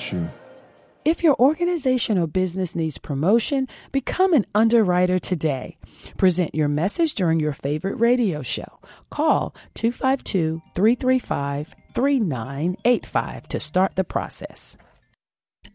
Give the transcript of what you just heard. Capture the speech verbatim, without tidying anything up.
about you. If your organization or business needs promotion, become an underwriter today. Present your message during your favorite radio show. Call two five two, three three five, three nine eight five to start the process.